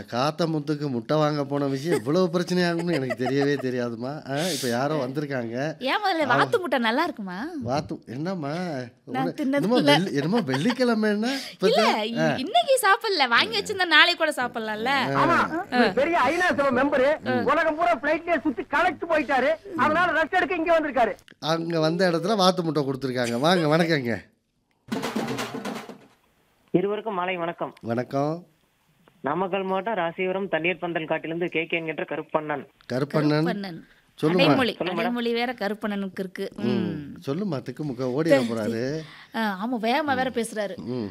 காத்த முத்துக்கு முட்டை வாங்க போன விஷயம் இவ்வளவு பிரச்சனையாகும்னு எனக்கு தெரியவே தெரியாதும்மா. இப்ப யாரோ வந்திருக்காங்க. ஏன் முதல்ல வாத்து முட்டை நல்லா இருக்குமா? வாத்து என்னம்மா? நான் தின்னது என்னமோ இல்ல. என்னமோ வெள்ளிக்கிழமைன்னா இல்ல இன்னைக்கு சாப்பிடல, வாங்கி வச்சிருந்தா நாளைக்கு கூட சாப்பிடலாம்ல. ஆமா பெரிய ஐநா சபை மெம்பரு உலகம் பூரா பிளைட்லயே சுத்தி கலெக்ட் போயிட்டாரு. அதனால ரெஸ்ட் எடுக்க இங்க வந்திருக்காரு. அங்க வந்த இடத்துல வாத்து முட்டை கொடுத்துருக்காங்க. வாங்க வணக்கங்க. இருவருக்கும் மாலை வணக்கம். வணக்கம். நாமக்கல் மாவட்டம் ராசிபுரம் தண்ணீர் பந்தல் காட்டிலிருந்து கே என்கின்ற கருப்பண்ணன். கருப்பண்ணன் கருப்பண்ணன். சொல்லுமா. அடைமொழி அடைமொழி வேற கருப்பண்ணனுக்கு இருக்கு. சொல்லுமா. திக்குமுக்க ஓடிட போறாரு. ஆமா வேகமா வேற பேசுறாரு.